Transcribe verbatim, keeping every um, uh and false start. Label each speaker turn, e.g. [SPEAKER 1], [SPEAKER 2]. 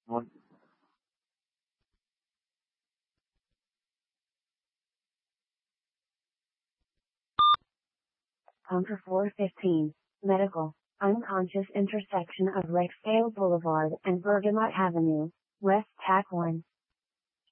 [SPEAKER 1] One.
[SPEAKER 2] Counter four fifteen, medical, unconscious intersection of Rexdale Boulevard and Bergamot Avenue, West Tack one.